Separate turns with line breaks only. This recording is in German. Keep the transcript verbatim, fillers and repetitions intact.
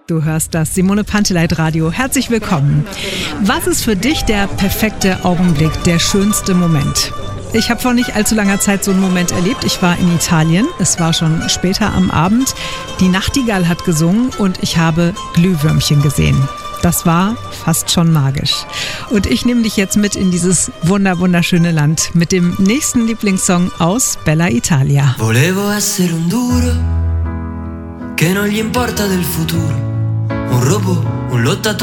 Du hörst das Simone Panteleit Radio. Herzlich willkommen. Was ist für dich der perfekte Augenblick, der schönste Moment? Ich habe vor nicht allzu langer Zeit so einen Moment erlebt. Ich war in Italien. Es war schon später am Abend. Die Nachtigall hat gesungen und ich habe Glühwürmchen gesehen. Das war fast schon magisch. Und ich nehme dich jetzt mit in dieses wunder wunderschöne Land mit dem nächsten Lieblingssong aus Bella Italia.
Volevo essere un duro che non gli importa del futuro, un robot, un lottatore.